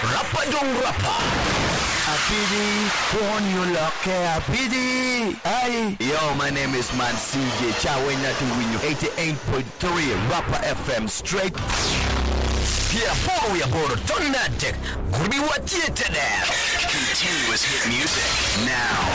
Rapa dong rapa. Apidi, phone you lock Apidi. Aye. Yo, my name is Man CJ. Chawe nothing win you 88.3 Rapa FM straight. Yeah, follow ya boro. Don't that dick. Gurbi what you to that. Continuous hit music now.